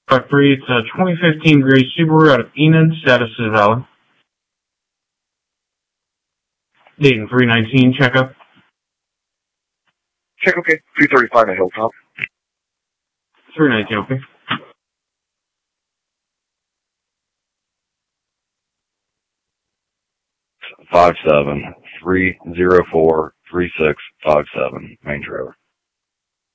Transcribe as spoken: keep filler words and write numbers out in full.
five three, it's a twenty fifteen gray Subaru out of Enid. Status is valid. Dayton three nineteen, checkup. Check, okay. three thirty-five at Hilltop. three nineteen, okay. Five seven three zero four three six five seven, main trailer.